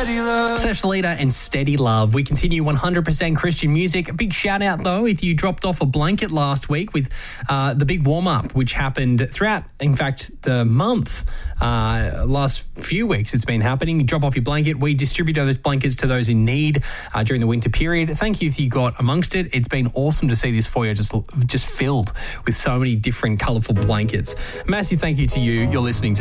steady love. Search the Leader and Steady Love. We continue 100% Christian music. A big shout out though if you dropped off a blanket last week with the big warm up, which happened throughout, in fact, the month. Last few weeks it's been happening. You drop off your blanket. We distribute those blankets to those in need during the winter period. Thank you if you got amongst it. It's been awesome to see this foyer just filled with so many different colourful blankets. Massive thank you to you. You're listening to